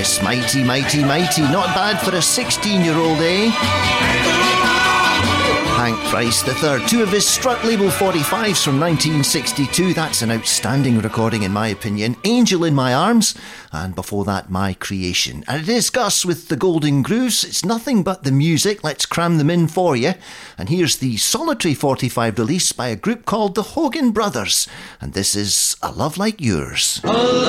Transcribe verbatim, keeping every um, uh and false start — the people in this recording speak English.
Yes, mighty, mighty, mighty. Not bad for a sixteen-year-old, eh? Hank Price the third, two of his Strut label forty-fives from nineteen sixty-two. That's an outstanding recording in my opinion. Angel in My Arms, and before that, My Creation. And it is Gus with the Golden Grooves. It's nothing but the music. Let's cram them in for you. And here's the solitary forty-five release by a group called the Hogan Brothers. And this is A Love Like Yours. A